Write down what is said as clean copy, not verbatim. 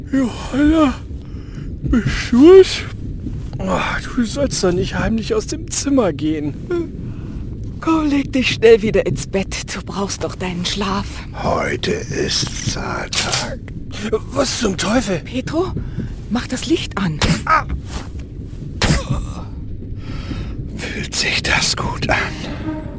Johanna, bist du's? Oh, du sollst doch nicht heimlich aus dem Zimmer gehen. Komm, leg dich schnell wieder ins Bett. Du brauchst doch deinen Schlaf. Heute ist Zahltag. Was zum Teufel? Petro, mach das Licht an. Fühlt sich das gut an?